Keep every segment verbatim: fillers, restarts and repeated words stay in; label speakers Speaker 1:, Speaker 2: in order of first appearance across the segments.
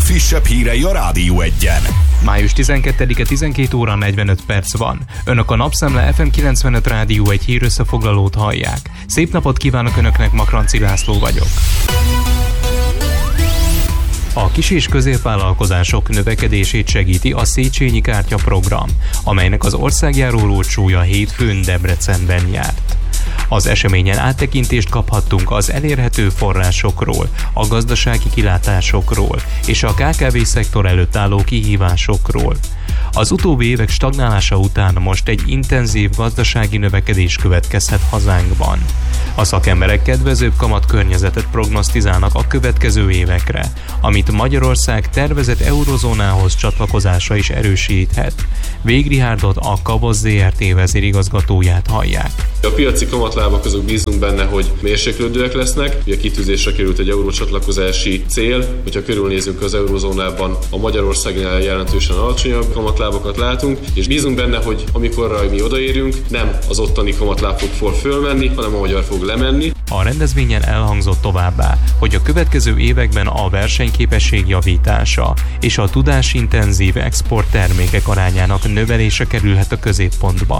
Speaker 1: legfrissebb hírei a Rádió Egyen.
Speaker 2: május tizenkettedike tizenkét óra negyvenöt perc van. Önök a Napszemle ef em kilencvenöt Rádió egy hír összefoglalót hallják. Szép napot kívánok Önöknek, Makranci László vagyok. A kis- és középvállalkozások növekedését segíti a Széchenyi Kártya program, amelynek az országjáró rócsója hétfőn Debrecenben járt. Az eseményen áttekintést kaphattunk az elérhető forrásokról, a gazdasági kilátásokról és a ká ká vé szektor előtt álló kihívásokról. Az utóbbi évek stagnálása után most egy intenzív gazdasági növekedés következhet hazánkban. A szakemberek kedvezőbb kamatkörnyezetet prognosztizálnak a következő évekre, amit Magyarország tervezett eurozónához csatlakozása is erősíthet. Vég Richardot, a Kavosz zé er té vezérigazgatóját hallják.
Speaker 3: A piaci kamatlábak, azok bízunk benne, hogy mérséklődőek lesznek. Ugye kitűzésre került egy eurócsatlakozási cél, hogyha körülnézünk az eurózónában, a Magyarországnál jelentősen alacsonyabb kamatlábakat látunk, és bízunk benne, hogy amikor mi odaérünk, nem az ottani kamatláb fog fölmenni, hanem a magyar fog lemenni.
Speaker 2: A rendezvényen elhangzott továbbá, hogy a következő években a versenyképesség javítása és a tudásintenzív exporttermékek arányának növelése kerülhet a középpontba.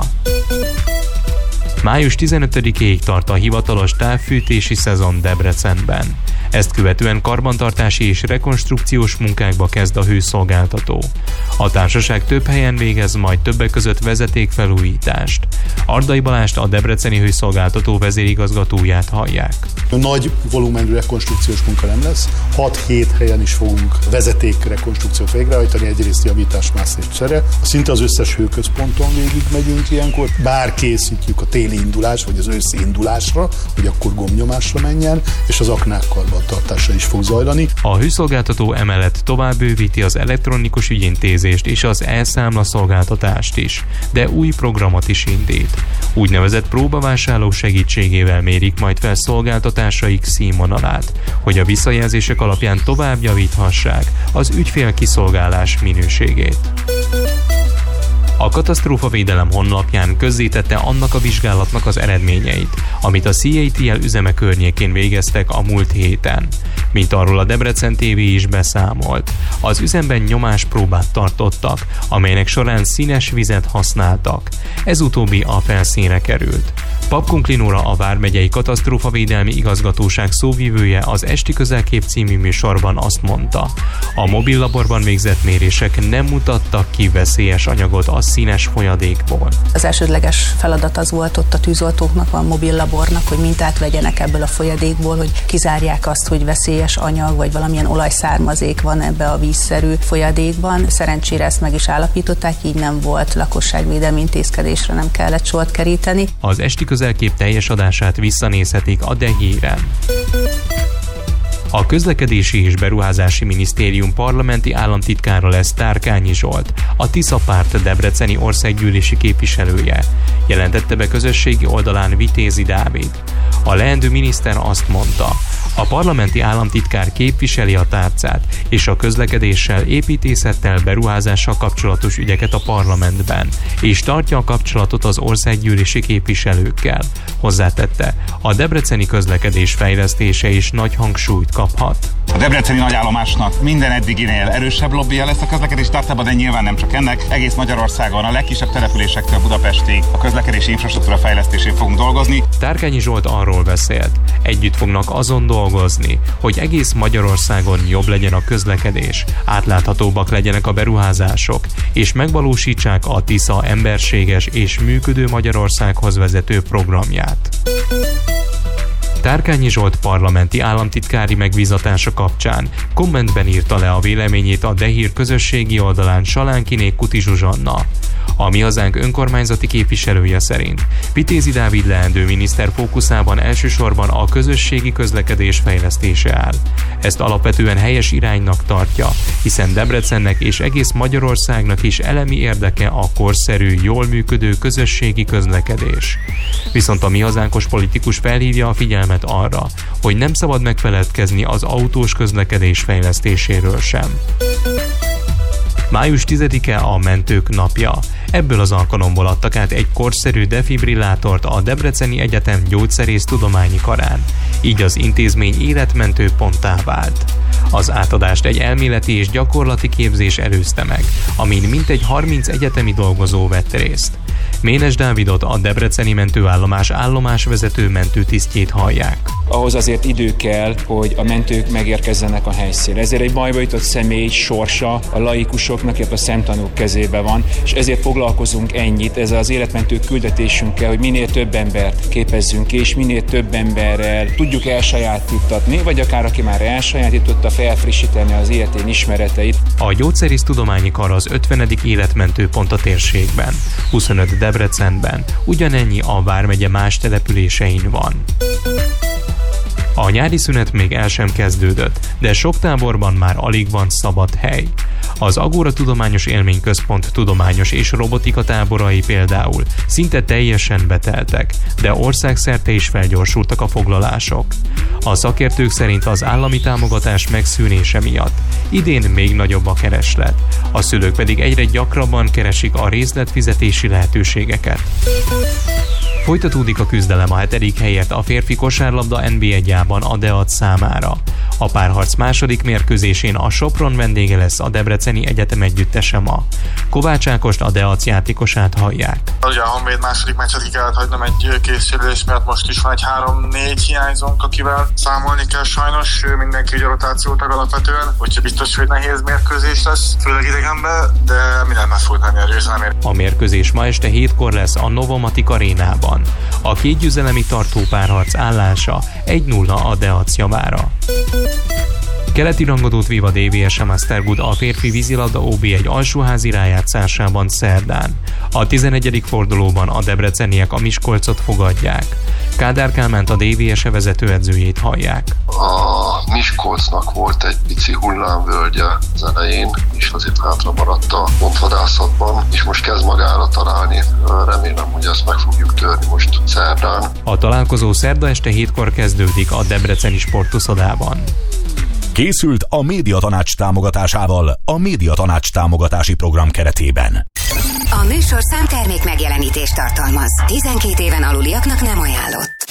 Speaker 2: május tizenötödikéig tart a hivatalos távfűtési szezon Debrecenben. Ezt követően karbantartási és rekonstrukciós munkákba kezd a hőszolgáltató. A társaság több helyen végez majd többek között vezetékfelújítást. Ardai Balást, a debreceni hőszolgáltató vezérigazgatóját hallják.
Speaker 4: Nagy volumenű rekonstrukciós munka nem lesz. hat-hét helyen is fogunk vezetékrekonstrukciót végrehajtani, egyrészt javítás, másrészt csere. Szinte az összes hőközponton végig megyünk ilyenkor, bár készítjük a téli indulás, vagy az őszi indulásra, hogy akkor gombnyomásra menjen, és az aknák karbantartása is fog zajlani.
Speaker 2: A hőszolgáltató emellett tovább bővíti az elektronikus ügyintézést és az elszámla szolgáltatást is, de új programot is indít. Úgynevezett próbavásárló segítségével mérik majd fel szolgáltatásaik színvonalát, hogy a visszajelzések alapján tovább javíthassák az ügyfél kiszolgálás minőségét. A katasztrófavédelem honlapján közzétette annak a vizsgálatnak az eredményeit, amit a cé á té el üzeme környékén végeztek a múlt héten. Mint arról a Debrecen té vé is beszámolt. Az üzemben nyomáspróbát tartottak, amelynek során színes vizet használtak. Ez utóbbi a felszínre került. Papkunkli Nóra, a vármegyei katasztrófavédelmi igazgatóság szóvivője az Esti Közelkép című műsorban azt mondta, a mobil laborban végzett mérések nem mutattak ki veszélyes anyagot a színes folyadékból.
Speaker 5: Az elsődleges feladat az volt ott a tűzoltóknak, a mobil labornak, hogy mintát vegyenek ebből a folyadékból, hogy kizárják azt, hogy veszélyes anyag vagy valamilyen olajszármazék van ebbe a vízszerű folyadékban. Szerencsére ezt meg is állapították, így nem volt lakosságvédelmi intézkedésre, nem kellett sort keríteni.
Speaker 2: Az Esti Közelkép teljes adását visszanézhetik a de híren. A Közlekedési és Beruházási Minisztérium parlamenti államtitkára lesz Tárkányi Zsolt, a Tisza Párt debreceni országgyűlési képviselője, jelentette be közösségi oldalán Vitézi Dávid. A leendő miniszter azt mondta, a parlamenti államtitkár képviseli a tárcát és a közlekedéssel, építészettel, beruházással kapcsolatos ügyeket a parlamentben, és tartja a kapcsolatot az országgyűlési képviselőkkel. Hozzátette, a debreceni közlekedés fejlesztése is nagy hangsúlyt kaphat.
Speaker 6: A debreceni nagyállomásnak minden eddiginél erősebb lobbija lesz a közlekedés tárcában, de nyilván nem csak ennek. Egész Magyarországon a legkisebb településektől Budapestig a közlekedési infrastruktúra fejlesztésén fogunk dolgozni.
Speaker 2: Tárkányi Zsolt arról beszélt, együtt fognak azon dolgozni, hogy egész Magyarországon jobb legyen a közlekedés, átláthatóbbak legyenek a beruházások, és megvalósítsák a Tisza emberséges és működő Magyarországhoz vezető programját. Tárkányi Zsolt parlamenti államtitkári megbízatása kapcsán kommentben írta le a véleményét a de hír közösségi oldalán Salánkiné Kuti Zsuzsanna. A Mi Hazánk önkormányzati képviselője szerint Vitézi Dávid leendő miniszter fókuszában elsősorban a közösségi közlekedés fejlesztése áll. Ezt alapvetően helyes iránynak tartja, hiszen Debrecennek és egész Magyarországnak is elemi érdeke a korszerű, jól működő közösségi közlekedés. Viszont a Mi Hazánkos politikus felhívja a figyelmet arra, hogy nem szabad megfeledkezni az autós közlekedés fejlesztéséről sem. május tizedike a mentők napja. Ebből az alkalomból adtak át egy korszerű defibrillátort a Debreceni Egyetem gyógyszerész tudományi karán. Így az intézmény életmentő ponttá vált. Az átadást egy elméleti és gyakorlati képzés előzte meg, amin mintegy harminc egyetemi dolgozó vett részt. Ménes Dávidot, a debreceni mentőállomás állomásvezető mentőtisztjét hallják.
Speaker 7: Ahhoz azért idő kell, hogy a mentők megérkezzenek a helyszínre. Ezért egy bajba jutott személy sorsa a laikusoknak, illetve a szemtanúk kezébe van, és ezért foglalkozunk ennyit. Ez az életmentő küldetésünkkel, hogy minél több embert képezzünk ki, és minél több emberrel tudjuk elsajátítatni, vagy akár aki már elsajátította, felfrissíteni az életén ismereteit.
Speaker 2: A Gyógyszerésztudományi Kar az ötvenedik életmentő pont a térségben, huszonöt Debrecenben, ugyanennyi a vármegye más településein van. A nyári szünet még el sem kezdődött, de sok táborban már alig van szabad hely. Az Agora Tudományos Élményközpont tudományos és robotika táborai például szinte teljesen beteltek, de országszerte is felgyorsultak a foglalások. A szakértők szerint az állami támogatás megszűnése miatt idén még nagyobb a kereslet, a szülők pedig egyre gyakrabban keresik a részletfizetési lehetőségeket. Folytatódik a küzdelem a hetedik helyért a férfi kosárlabda en bé egyában a Deac számára. A párharc második mérkőzésén a Sopron vendége lesz a Debreceni Egyetem együttese ma. Kovács Ákost, a Deac játékosát hallják.
Speaker 8: Ugye a Honvéd második meccset ki kellett hagynom egy készülés miatt, most is van egy három-négy hiányzónk, akivel számolni kell sajnos. Mindenki ugye rotációtag alapvetően, úgyhogy biztos, hogy nehéz mérkőzés lesz, főleg idegenben, de minden meg fog lenni a győzelemért.
Speaker 2: A mérkőzés ma este hétkor lesz a Novomatic arénában. A két győzelemi tartó párharc állása egy nulla a Deac javára. Keleti rangadót vív a dé vé es Esztergud a férfi vízilabda ó bé egy alsóházi rájátszásában szerdán. A tizenegyedik fordulóban a debreceniek a Miskolcot fogadják. Kádár Kálmánt, a dé vé es vezetőedzőjét hallják.
Speaker 9: A Miskolcnak volt egy pici hullámvölgye az elején, és azért hátra maradt a pontvadászatban, és most kezd magára találni. Remélem, hogy ezt meg fogjuk törni most szerdán.
Speaker 2: A találkozó szerda este hétkor kezdődik a Debreceni Sportuszodában.
Speaker 1: Készült a Médiatanács támogatásával a Médiatanács támogatási program keretében.
Speaker 10: A műsor számtermék megjelenítést tartalmaz. tizenkét éven aluliaknak nem ajánlott.